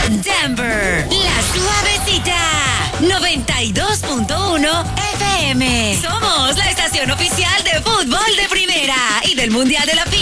Denver, la suavecita, 92.1 FM. Somos la estación oficial de fútbol de primera y del Mundial de la FIFA.